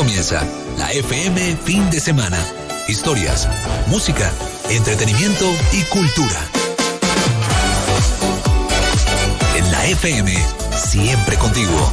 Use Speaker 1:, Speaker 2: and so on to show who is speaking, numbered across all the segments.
Speaker 1: comienza la FM Fin de Semana. Historias, música, entretenimiento y cultura. En la FM, siempre contigo.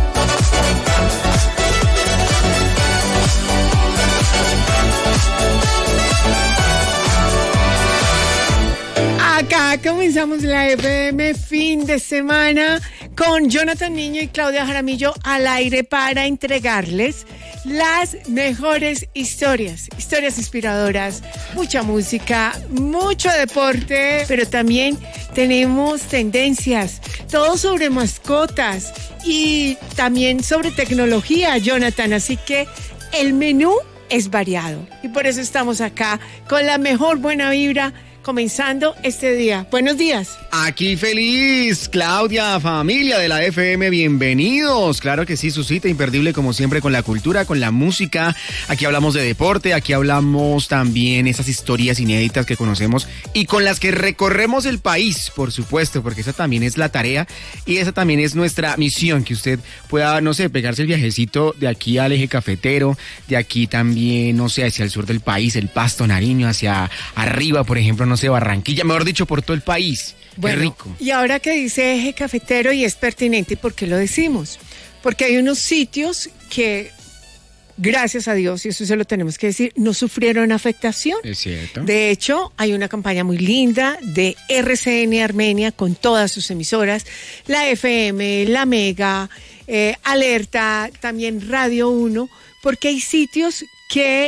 Speaker 2: Acá comenzamos la FM Fin de Semana con Jonathan Niño y Claudia Jaramillo al aire para entregarles las mejores historias inspiradoras, mucha música, mucho deporte, pero también tenemos tendencias, todo sobre mascotas y también sobre tecnología, Jonathan, así que el menú es variado y por eso estamos acá con la mejor buena vibra comenzando este día. Buenos días.
Speaker 3: Aquí feliz, Claudia, familia de la FM, bienvenidos. Claro que sí, su cita imperdible como siempre con la cultura, con la música. Aquí hablamos de deporte, aquí hablamos también esas historias inéditas que conocemos y con las que recorremos el país, por supuesto, porque esa también es la tarea y esa también es nuestra misión, que usted pueda, no sé, pegarse el viajecito de aquí al eje cafetero, de aquí también, no sé, hacia el sur del país, el Pasto, Nariño, hacia arriba, por ejemplo, no sé, Barranquilla, mejor dicho, por todo el país.
Speaker 2: Bueno,
Speaker 3: qué rico.
Speaker 2: Y ahora que dice eje cafetero y es pertinente, ¿por qué lo decimos? Porque hay unos sitios que, gracias a Dios, y eso se lo tenemos que decir, no sufrieron afectación.
Speaker 3: Es cierto.
Speaker 2: De hecho, hay una campaña muy linda de RCN Armenia con todas sus emisoras, la FM, la Mega, Alerta, también Radio 1, porque hay sitios que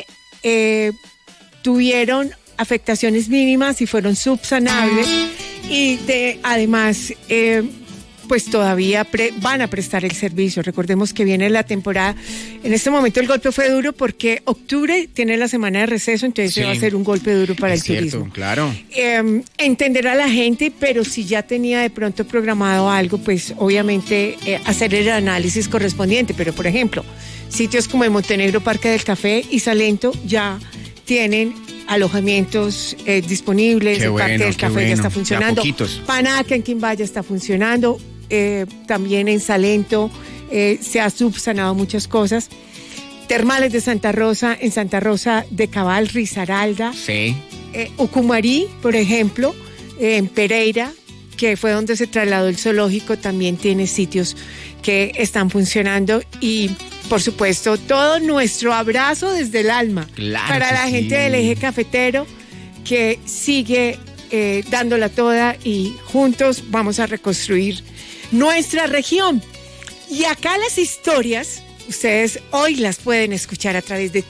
Speaker 2: tuvieron afectaciones mínimas y fueron subsanables y además pues todavía van a prestar el servicio. Recordemos que viene la temporada. En este momento el golpe fue duro porque octubre tiene la semana de receso, entonces
Speaker 3: sí,
Speaker 2: va a ser un golpe duro para el turismo.
Speaker 3: Claro.
Speaker 2: Entender a la gente, pero si ya tenía de pronto programado algo, pues obviamente hacer el análisis correspondiente. Pero por ejemplo, sitios como el Montenegro, Parque del Café y Salento ya tienen alojamientos disponibles. El Parque del Café ya está funcionando. Panaca en Quimbaya está funcionando. También en Salento se ha subsanado muchas cosas. Termales de Santa Rosa, en Santa Rosa de Cabal, Risaralda.
Speaker 3: Sí.
Speaker 2: Ucumarí, por ejemplo, en Pereira, que fue donde se trasladó el zoológico, también tiene sitios que están funcionando y por supuesto, todo nuestro abrazo desde el alma para la gente del eje cafetero que sigue dándola toda y juntos vamos a reconstruir nuestra región. Y acá las historias, ustedes hoy las pueden escuchar a través de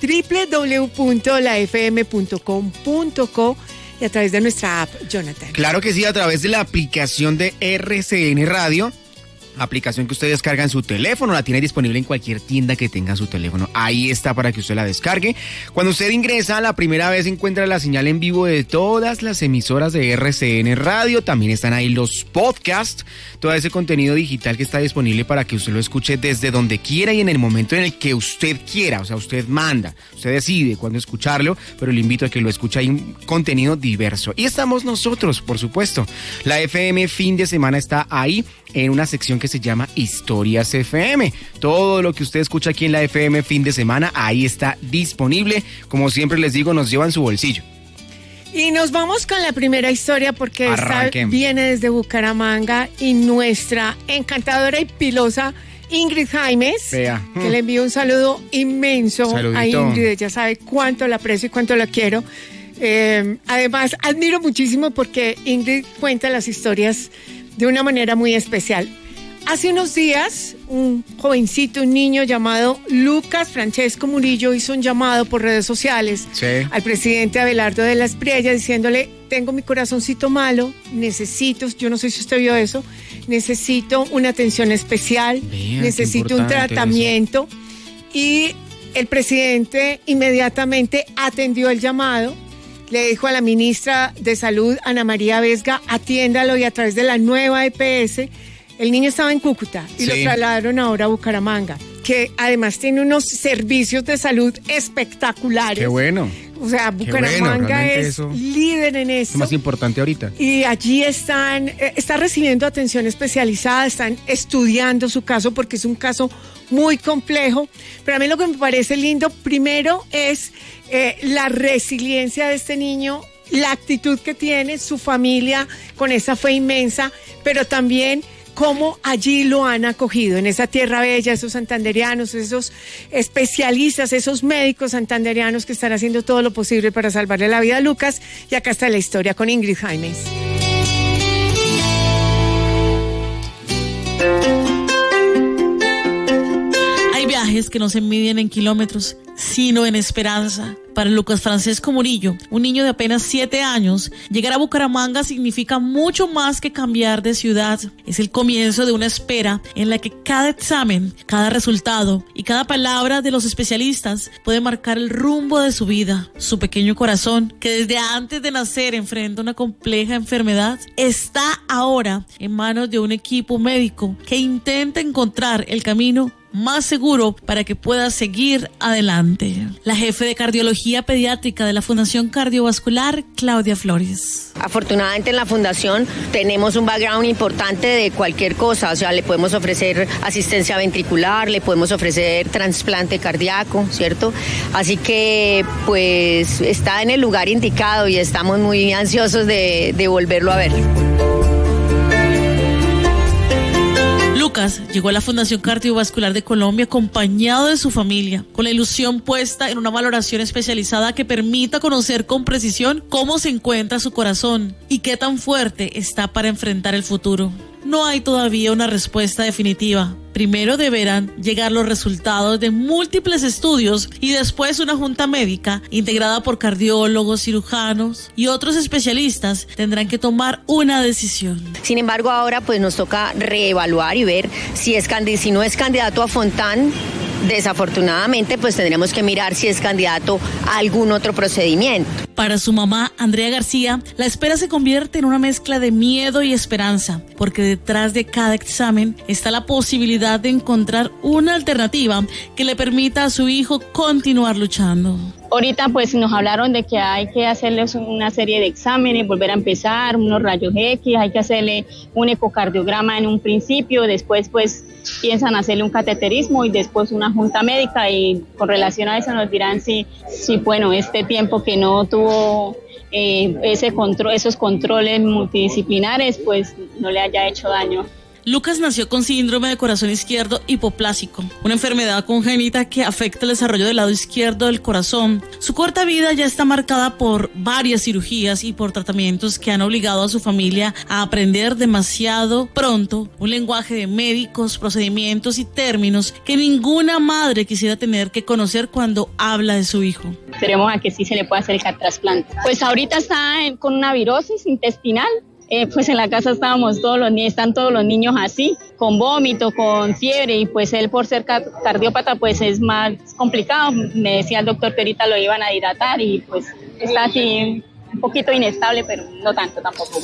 Speaker 2: www.lafm.com.co y a través de nuestra app, Jonathan.
Speaker 3: Claro que sí, a través de la aplicación de RCN Radio. Aplicación que usted descarga en su teléfono, la tiene disponible en cualquier tienda que tenga su teléfono. Ahí está para que usted la descargue. Cuando usted ingresa, la primera vez encuentra la señal en vivo de todas las emisoras de RCN Radio. También están ahí los podcasts, todo ese contenido digital que está disponible para que usted lo escuche desde donde quiera y en el momento en el que usted quiera. O sea, usted manda, usted decide cuándo escucharlo, pero le invito a que lo escuche. Hay un contenido diverso. Y estamos nosotros, por supuesto. La FM Fin de Semana está ahí en una sección que se llama Historias FM. Todo lo que usted escucha aquí en la FM Fin de Semana, ahí está disponible. Como siempre les digo, nos lleva en su bolsillo.
Speaker 2: Y nos vamos con la primera historia porque esta viene desde Bucaramanga y nuestra encantadora y pilosa Ingrid Jaimes, que le envío un saludo inmenso. Saludito. A Ingrid, ella sabe cuánto la aprecio y cuánto la quiero. Además, admiro muchísimo porque Ingrid cuenta las historias de una manera muy especial. Hace unos días, un jovencito, un niño llamado Lucas Francesco Murillo hizo un llamado por redes sociales al presidente Abelardo de la Espriella diciéndole: tengo mi corazoncito malo, necesito, yo no sé si usted vio eso, necesito una atención especial, necesito un tratamiento. Eso. Y el presidente inmediatamente atendió el llamado. Le dijo a la ministra de Salud, Ana María Vesga, atiéndalo, y a través de la nueva EPS, el niño estaba en Cúcuta y lo trasladaron ahora a Bucaramanga, que además tiene unos servicios de salud espectaculares.
Speaker 3: ¡Qué bueno!
Speaker 2: O sea, Bucaramanga es líder en eso.
Speaker 3: Es más importante ahorita.
Speaker 2: Y allí está recibiendo atención especializada, están estudiando su caso porque es un caso muy complejo. Pero a mí lo que me parece lindo, primero, es la resiliencia de este niño, la actitud que tiene su familia con esa fe inmensa, pero también cómo allí lo han acogido, en esa tierra bella, esos santanderianos, esos especialistas, esos médicos santanderianos que están haciendo todo lo posible para salvarle la vida a Lucas. Y acá está la historia con Ingrid Jaimes.
Speaker 4: Hay viajes que no se miden en kilómetros, sino en esperanza. Para Lucas Francesco Murillo, un niño de apenas 7 años, llegar a Bucaramanga significa mucho más que cambiar de ciudad. Es el comienzo de una espera en la que cada examen, cada resultado y cada palabra de los especialistas puede marcar el rumbo de su vida. Su pequeño corazón, que desde antes de nacer enfrenta una compleja enfermedad, está ahora en manos de un equipo médico que intenta encontrar el camino más seguro para que pueda seguir adelante. La jefe de cardiología pediátrica de la Fundación Cardiovascular, Claudia Flores.
Speaker 5: Afortunadamente en la fundación tenemos un background importante de cualquier cosa, o sea, le podemos ofrecer asistencia ventricular, le podemos ofrecer trasplante cardíaco, ¿cierto? Así que pues está en el lugar indicado y estamos muy ansiosos de volverlo a ver.
Speaker 4: Lucas llegó a la Fundación Cardiovascular de Colombia acompañado de su familia, con la ilusión puesta en una valoración especializada que permita conocer con precisión cómo se encuentra su corazón y qué tan fuerte está para enfrentar el futuro. No hay todavía una respuesta definitiva. Primero deberán llegar los resultados de múltiples estudios y después una junta médica integrada por cardiólogos, cirujanos y otros especialistas tendrán que tomar una decisión.
Speaker 5: Sin embargo, ahora pues nos toca reevaluar y ver si no es candidato a Fontán. Desafortunadamente, pues tendremos que mirar si es candidato a algún otro procedimiento.
Speaker 4: Para su mamá, Andrea García, la espera se convierte en una mezcla de miedo y esperanza, porque detrás de cada examen está la posibilidad de encontrar una alternativa que le permita a su hijo continuar luchando.
Speaker 6: Ahorita pues nos hablaron de que hay que hacerles una serie de exámenes, volver a empezar, unos rayos X, hay que hacerle un ecocardiograma en un principio, después pues piensan hacerle un cateterismo y después una junta médica y con relación a eso nos dirán si bueno, este tiempo que no tuvo esos controles multidisciplinares pues no le haya hecho daño.
Speaker 4: Lucas nació con síndrome de corazón izquierdo hipoplásico, una enfermedad congénita que afecta el desarrollo del lado izquierdo del corazón. Su corta vida ya está marcada por varias cirugías y por tratamientos que han obligado a su familia a aprender demasiado pronto un lenguaje de médicos, procedimientos y términos que ninguna madre quisiera tener que conocer cuando habla de su hijo.
Speaker 6: Esperemos a que sí se le pueda hacer el trasplante. Pues ahorita está con una virosis intestinal. Pues en la casa están todos los niños así, con vómito, con fiebre, y pues él por ser cardiópata pues es más complicado. Me decía el doctor que ahorita lo iban a hidratar y pues está así un poquito inestable, pero no tanto tampoco.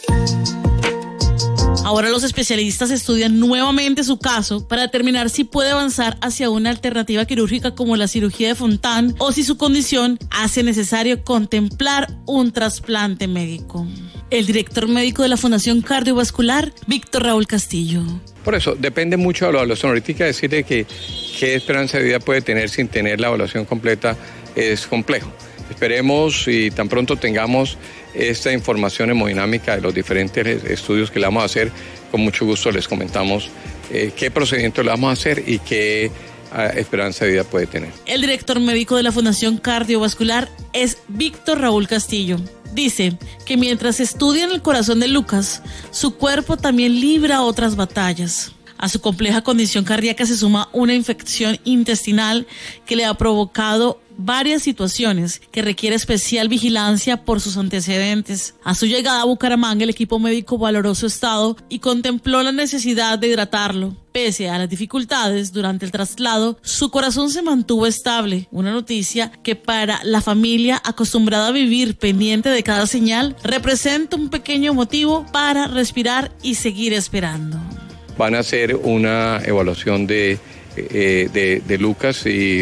Speaker 4: Ahora los especialistas estudian nuevamente su caso para determinar si puede avanzar hacia una alternativa quirúrgica como la cirugía de Fontán o si su condición hace necesario contemplar un trasplante médico. El director médico de la Fundación Cardiovascular, Víctor Raúl Castillo.
Speaker 7: Por eso, depende mucho de la evaluación. Ahorita decirle que qué esperanza de vida puede tener sin tener la evaluación completa es complejo. Esperemos y tan pronto tengamos esta información hemodinámica de los diferentes estudios que le vamos a hacer, con mucho gusto les comentamos qué procedimiento le vamos a hacer y qué esperanza de vida puede tener.
Speaker 4: El director médico de la Fundación Cardiovascular es Víctor Raúl Castillo. Dice que mientras estudian el corazón de Lucas, su cuerpo también libra otras batallas. A su compleja condición cardíaca se suma una infección intestinal que le ha provocado varias situaciones que requiere especial vigilancia por sus antecedentes. A su llegada a Bucaramanga, el equipo médico valoró su estado y contempló la necesidad de hidratarlo. Pese a las dificultades durante el traslado, su corazón se mantuvo estable, una noticia que para la familia acostumbrada a vivir pendiente de cada señal, representa un pequeño motivo para respirar y seguir esperando.
Speaker 7: Van a hacer una evaluación de Lucas y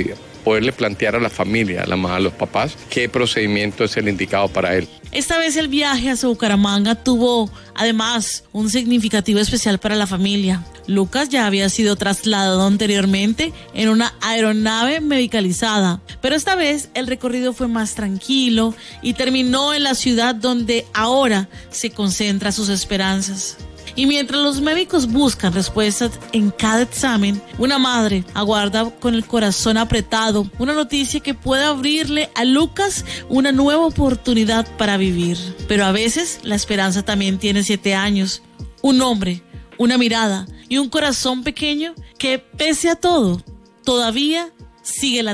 Speaker 7: poderle plantear a la familia, a los papás, qué procedimiento es el indicado para él.
Speaker 4: Esta vez el viaje hacia Bucaramanga tuvo, además, un significativo especial para la familia. Lucas ya había sido trasladado anteriormente en una aeronave medicalizada, pero esta vez el recorrido fue más tranquilo y terminó en la ciudad donde ahora se concentran sus esperanzas. Y mientras los médicos buscan respuestas en cada examen, una madre aguarda con el corazón apretado una noticia que puede abrirle a Lucas una nueva oportunidad para vivir. Pero a veces la esperanza también tiene 7 años, un nombre, una mirada y un corazón pequeño que, pese a todo, todavía sigue latiendo.